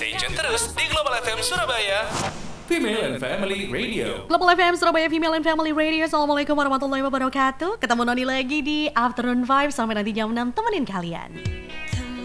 Stay tune terus di Global FM Surabaya, Female and Family Radio. Global FM Surabaya Female and Family Radio. Assalamualaikum warahmatullahi wabarakatuh. Ketemu Noni lagi di Afternoon Vibe sampai nanti jam 6 temenin kalian.